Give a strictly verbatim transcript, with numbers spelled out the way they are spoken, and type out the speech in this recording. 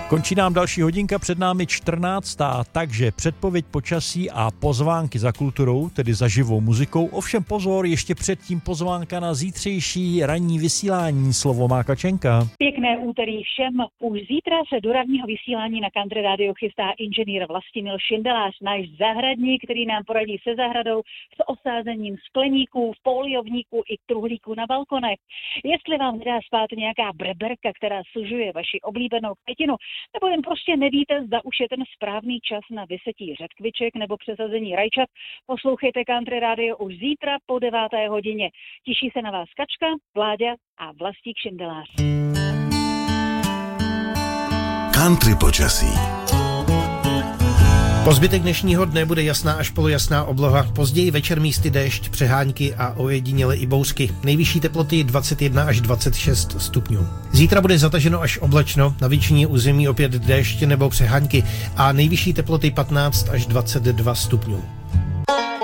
Končí nám další hodinka, před námi čtrnáctá, takže předpověď počasí a pozvánky za kulturou, tedy za živou muzikou. Ovšem pozor, ještě předtím pozvánka na zítřejší ranní vysílání. Slovo má Kačenka. Pěkné úterý všem. Už zítra se do ranního vysílání na Country Radio chystá inženýr Vlastimil Šindelář, náš zahradník, který nám poradí se zahradou, s osázením skleníků, foliovníků i truhlíků na balkonech. Jestli vám nedá spát nějaká breberka, která sužuje vaši oblíbenou květinu, nebo jen prostě nevíte, zda už je ten správný čas na vysetí řetkviček nebo přesazení rajčat, poslouchejte Country Radio už zítra po deváté hodině. Těší se na vás Kačka, Vláďa a Vlastík Šindelář. Country počasí. Po zbytek dnešního dne bude jasná až polojasná obloha, později večer místy déšť, přehánky a ojediněle i bouřky. Nejvyšší teploty dvacet jedna až dvacet šest stupňů. Zítra bude zataženo až oblačno, na většině území opět déšť nebo přehánky a nejvyšší teploty patnáct až dvacet dva stupňů.